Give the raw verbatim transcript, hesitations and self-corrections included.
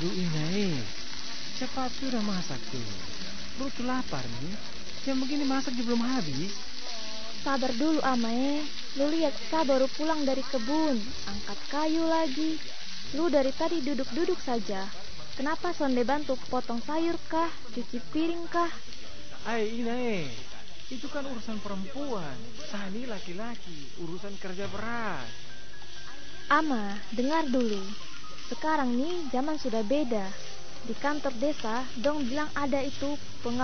Duh Inai, cepat sudah masak tuh. Lu tuh lapar nih. Jam begini masak juga belum habis. Sabar dulu Amae. Lu lihat Sa baru pulang dari kebun, angkat kayu lagi. Lu dari tadi duduk-duduk saja. Kenapa sonde bantu potong sayur kah, cuci piring kah? Ai Inai, itu kan urusan perempuan. Saya ini laki-laki, urusan kerja berat. Ama, dengar dulu. Sekarang nih zaman sudah beda. Di kantor desa, dong bilang ada itu pengawal